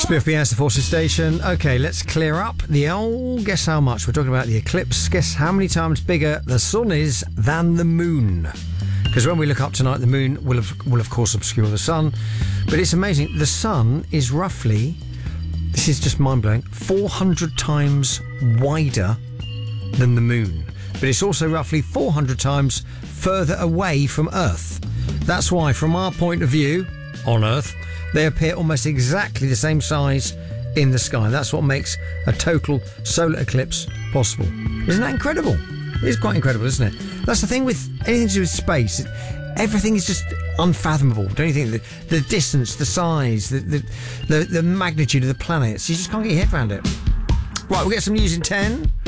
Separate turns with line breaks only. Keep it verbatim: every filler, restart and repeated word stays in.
B F B S, the Forces Station. Okay, let's clear up the old guess how much. We're talking about the eclipse. Guess how many times bigger the sun is than the moon. Because when we look up tonight, the moon will, have, will of course obscure the sun. But it's amazing. The sun is roughly, this is just mind-blowing, four hundred times wider than the moon. But it's also roughly four hundred times further away from Earth. That's why, from our point of view, on Earth, they appear almost exactly the same size in the sky. That's what makes a total solar eclipse possible. Isn't that incredible? It is quite incredible, isn't it? That's the thing with anything to do with space. Everything is just unfathomable, don't you think? The, the distance, the size, the, the, the, the magnitude of the planets. You just can't get your head around it. Right, we'll get some news in ten.